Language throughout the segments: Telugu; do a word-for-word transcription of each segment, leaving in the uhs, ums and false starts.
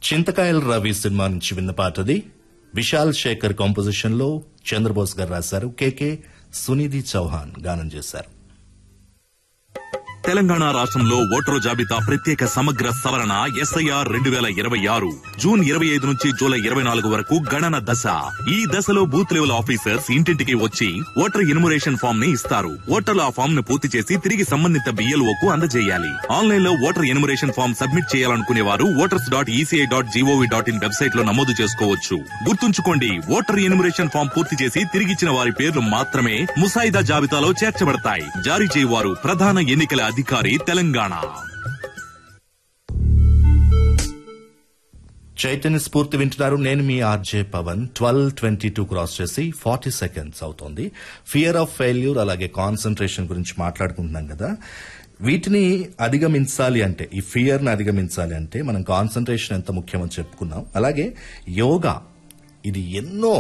చింతకాయల రవి సినిమా నుంచి విన్న పాటది. విశాల్ శేఖర్ కాంపోజిషన్ లో చంద్రబోస్ గారు రాశారు. కేకే సునిధి చౌహాన్ గానం చేశారు. తెలంగాణ రాష్ట్రంలో ఓటరు జాబితా ప్రత్యేక సమగ్ర సవరణ ఎస్ఐఆర్ రెండు వేల ఇరవై ఆరు జూన్ ఇరవై ఐదు నుంచి జూలై ఇరవై నాలుగు వరకు గణన దశ. ఈ దశలో బూత్ లెవెల్ ఆఫీసర్స్ ఇంటింటికి వచ్చి ఓటర్ ఎన్యుమరేషన్ ఫామ్ ని ఇస్తారు. ఓటర్లు ఆ ఫామ్ ను పూర్తి చేసి తిరిగి సంబంధిత బిఎల్ఓకు అందజేయాలి. ఆన్లైన్ లో ఓటర్ ఎన్యుమరేషన్ ఫామ్ సబ్మిట్ చేయాలనుకునే వారు voters dot ECI dot GOV dot in website లో నమోదు చేసుకోవచ్చు. గుర్తుంచుకోండి, ఓటర్ ఎన్యుమరేషన్ ఫామ్ పూర్తి చేసి తిరిగిచ్చిన వారి పేర్లు మాత్రమే ముసాయిదా జాబితాలో చేర్చబడతాయి. జారీ చేయవారు ప్రధాన ఎన్నికల అధికారి తెలంగాణ. చైతన్య స్ఫూర్తి వింటున్నారు. నేను మీ RJ Pawan. Twelve twenty two cross చేసి ఫార్టీ సెకండ్స్ అవుతోంది. ఫియర్ ఆఫ్ ఫెయిల్యూర్ అలాగే కాన్సన్ట్రేషన్ గురించి మాట్లాడుకుంటున్నాం కదా. వీటిని అధిగమించాలి అంటే, ఈ ఫియర్ ని అధిగమించాలి అంటే మనం కాన్సన్ట్రేషన్ ఎంత ముఖ్యమో చెప్పుకున్నాం. అలాగే యోగా, ఇది ఎన్నో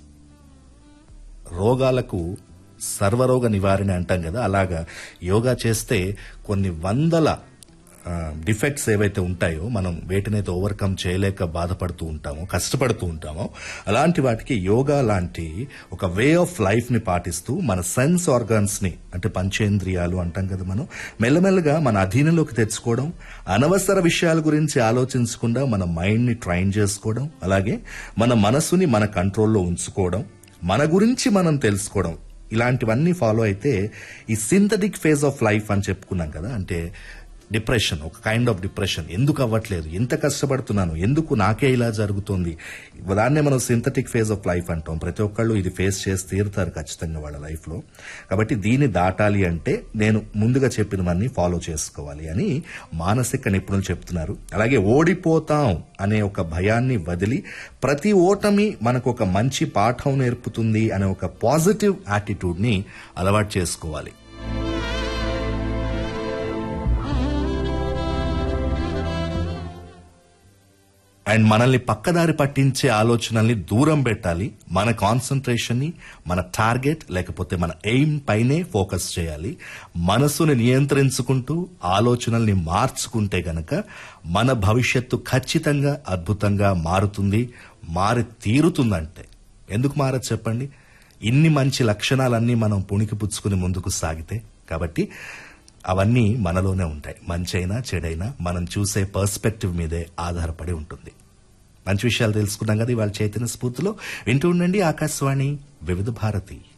రోగాలకు సర్వరోగ నివారణ అంటాం కదా. అలాగా యోగా చేస్తే కొన్ని వందల డిఫెక్ట్స్ ఏవైతే ఉంటాయో మనం వేటినైతే ఓవర్కమ్ చేయలేక బాధపడుతూ ఉంటామో, కష్టపడుతూ ఉంటామో, అలాంటి వాటికి యోగా లాంటి ఒక వే ఆఫ్ లైఫ్ ని పాటిస్తూ మన సెన్స్ ఆర్గాన్స్ ని, అంటే పంచేంద్రియాలు అంటాం కదా, మనం మెల్లమెల్లగా మన అధీనంలోకి తెచ్చుకోవడం, అనవసర విషయాల గురించి ఆలోచించకుండా మన మైండ్ ని ట్రైన్ చేసుకోవడం, అలాగే మన మనసుని మన కంట్రోల్లో ఉంచుకోవడం, మన గురించి మనం తెలుసుకోవడం, ఇలాంటివన్నీ ఫాలో అయితే ఈ సింథటిక్ ఫేజ్ ఆఫ్ లైఫ్ అని చెప్పుకున్నాం కదా. అంటే డిప్రెషన్, ఒక కైండ్ ఆఫ్ డిప్రెషన్. ఎందుకు అవ్వట్లేదు, ఎంత కష్టపడుతున్నాను, ఎందుకు నాకే ఇలా జరుగుతుంది, దాన్నే మనం సింథటిక్ ఫేజ్ ఆఫ్ లైఫ్ అంటాం. ప్రతి ఒక్కళ్ళు ఇది ఫేస్ చేసి తీరుతారు ఖచ్చితంగా వాళ్ళ లైఫ్ లో. కాబట్టి దీన్ని దాటాలి అంటే నేను ముందుగా చెప్పినవన్నీ ఫాలో చేసుకోవాలి అని మానసిక నిపుణులు చెప్తున్నారు. అలాగే ఓడిపోతాం అనే ఒక భయాన్ని వదిలి ప్రతి ఓటమి మనకు ఒక మంచి పాఠం నేర్పుతుంది అనే ఒక పాజిటివ్ యాటిట్యూడ్ ని అలవాటు చేసుకోవాలి. అండ్ మనల్ని పక్కదారి పట్టించే ఆలోచనల్ని దూరం పెట్టాలి. మన కాన్సన్ట్రేషన్ ని మన టార్గెట్ లేకపోతే మన ఎయిమ్ పైనే ఫోకస్ చేయాలి. మనసుని నియంత్రించుకుంటూ ఆలోచనల్ని మార్చుకుంటే గనక మన భవిష్యత్తు ఖచ్చితంగా అద్భుతంగా మారుతుంది. మారి తీరుతుందంటే ఎందుకు మారదు చెప్పండి? ఇన్ని మంచి లక్షణాలన్నీ మనం పుణికి పుచ్చుకుని ముందుకు సాగితే. కాబట్టి అవన్నీ మనలోనే ఉంటాయి. మంచైనా చెడైనా మనం చూసే పర్స్పెక్టివ్ మీదే ఆధారపడి ఉంటుంది. మంచి విషయాలు తెలుసుకున్నాం కదా ఇవాళ చైతన్య స్ఫూర్తిలో. వింటూ ఉండండి ఆకాశవాణి వివిధ భారతి.